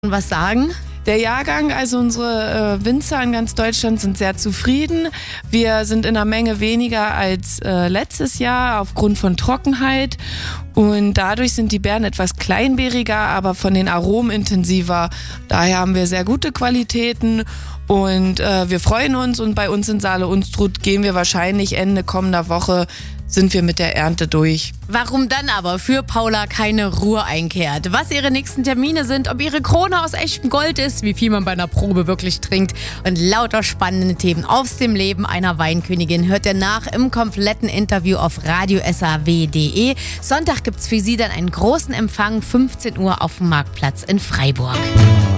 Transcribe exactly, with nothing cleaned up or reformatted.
was sagen? Der Jahrgang, also unsere äh, Winzer in ganz Deutschland sind sehr zufrieden. Wir sind in einer Menge weniger als äh, letztes Jahr aufgrund von Trockenheit. Und dadurch sind die Beeren etwas kleinbeeriger, aber von den Aromen intensiver. Daher haben wir sehr gute Qualitäten und äh, wir freuen uns. Und bei uns in Saale-Unstrut gehen wir wahrscheinlich Ende kommender Woche, sind wir mit der Ernte durch. Warum dann aber für Paula keine Ruhe einkehrt? Was ihre nächsten Termine sind, ob ihre Krone aus echtem Gold ist, wie viel man bei einer Probe wirklich trinkt und lauter spannende Themen aus dem Leben einer Weinkönigin hört ihr nach im kompletten Interview auf radio s a w punkt d e. Sonntag gibt's für Sie dann einen großen Empfang, fünfzehn Uhr auf dem Marktplatz in Freiburg.